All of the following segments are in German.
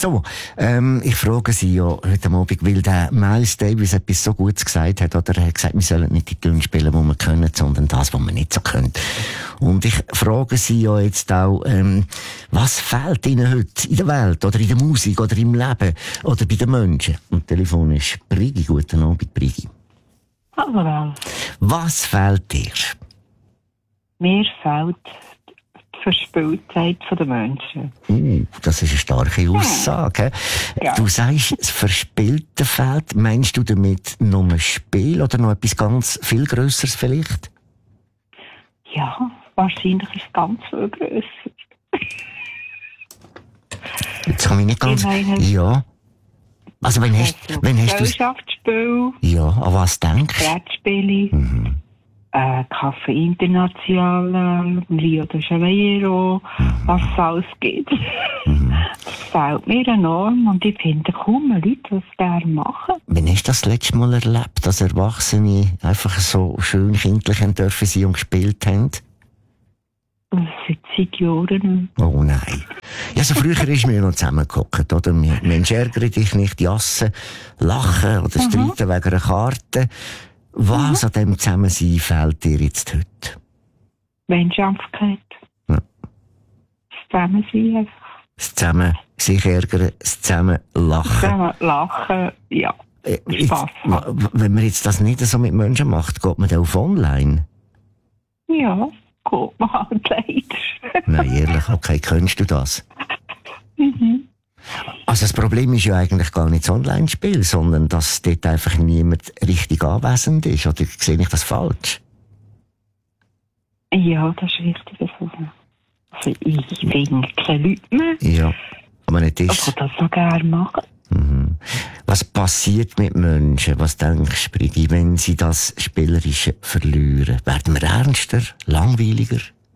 So, ich frage Sie ja heute Abend, weil der Miles Davis etwas so Gutes gesagt hat, oder er hat gesagt, wir sollen nicht die Töne spielen, die wir können, sondern das, was wir nicht so können. Und ich frage Sie ja jetzt auch, was fehlt Ihnen heute in der Welt, oder in der Musik, oder im Leben, oder bei den Menschen? Und das Telefon ist Brigi. Guten Abend, Brigi. Hallo. Was fehlt dir? Mir fehlt die Verspieltheit der Menschen. Das ist eine starke Aussage. Ja. Du sagst, das Verspielte fehlt. Meinst du damit nur ein Spiel oder noch etwas ganz viel Grösseres vielleicht? Ja, wahrscheinlich ist es ganz viel grösser. Jetzt kann ich nicht ganz... Ich meine, ja. Also wenn hast du... Gesellschaftsspiel, Ja, an was denkst du? Brettspiele, Kaffee International, Rio de Janeiro, was es alles gibt. Das fehlt mir enorm und ich finde kaum Leute, die es gerne machen. Wann hast du das letzte Mal erlebt, dass Erwachsene einfach so schön kindlich dürfen sein und gespielt haben? Seit Jahren. Oh nein. Ja, so früher ist man ja noch zusammengehockt, oder? Mensch, ärgere dich nicht, jassen, lachen oder streiten wegen einer Karte. Was an dem Zusammensein fehlt dir jetzt heute? Menschlichkeit. Ja. Das Zusammensein einfach. Das Zusammen sich ärgern, das Zusammen lachen. Zusammen lachen, ja. Spass haben. Wenn man jetzt das nicht so mit Menschen macht, geht man dann auf online? Ja, gut, man halt leider. Nein, ehrlich, okay, kennst du das? Also das Problem ist ja eigentlich gar nicht das Online-Spiel, sondern dass dort einfach niemand richtig anwesend ist. Oder sehe ich das falsch? Ja, das ist richtig. Also ich finde keine Leute mehr, Ja, aber nicht die ist. das so gerne machen. Was passiert mit Menschen? Was denkst du, Brigi, wenn sie das Spielerische verlieren? Werden wir ernster, langweiliger?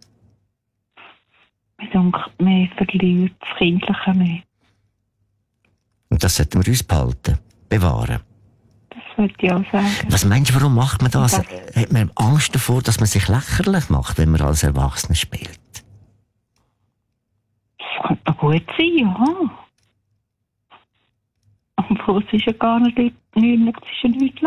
Ich denke, man verliert das Kindliche mehr. Und das sollten wir uns behalten, bewahren. Das würde ich auch sagen. Was meinst du, warum macht man das? Hat man Angst davor, dass man sich lächerlich macht, wenn man als Erwachsener spielt? Das könnte gut sein, ja. Obwohl es ist ja gar nicht lächerlich.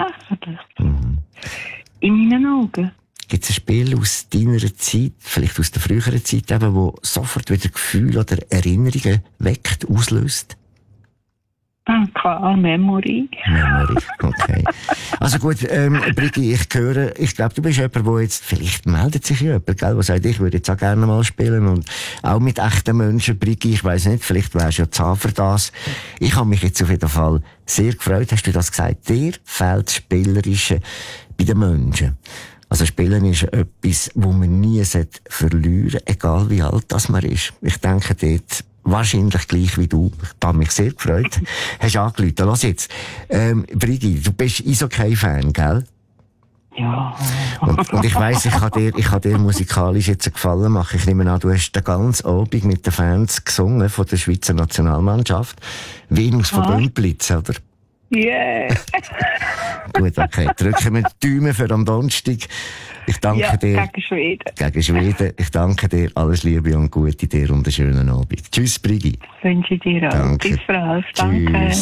In meinen Augen. Gibt es ein Spiel aus deiner Zeit, vielleicht aus der früheren Zeit, eben, wo sofort wieder Gefühle oder Erinnerungen weckt, auslöst? Klar, Memory. Memory, okay. Also gut, Brigi, ich glaube, du bist jemand, der jetzt, vielleicht meldet sich jemand, gell, der sagt, ich würde jetzt auch gerne mal spielen und auch mit echten Menschen, Brigi, ich weiss nicht, vielleicht wärst du ja zu für das. Ich habe mich jetzt auf jeden Fall sehr gefreut, hast du das gesagt, dir fehlt das Spielerische bei den Menschen. Also Spielen ist etwas, wo man nie verlieren sollte, egal wie alt das man ist. Ich denke dort, wahrscheinlich gleich wie du. Ich habe mich sehr gefreut. Hast angerufen. Lass jetzt. Brigi, du bist Eishockey-Fan, gell? Ja. Und ich weiss, ich kann dir musikalisch jetzt einen Gefallen machen. Ich nehme an, du hast den ganzen Abend mit den Fans gesungen von der Schweizer Nationalmannschaft. Venus von Bümplitz, oder? Yeah. Gut, okay. Drücken wir die Daumen für am Donnerstag. Ich danke dir. Gegen Schweden. Gegen Schweden. Ich danke dir. Alles Liebe und Gute dir und einen schönen Abend. Tschüss, Brigi. Das wünsche ich dir auch. Danke. Bis bald. Danke. Tschüss.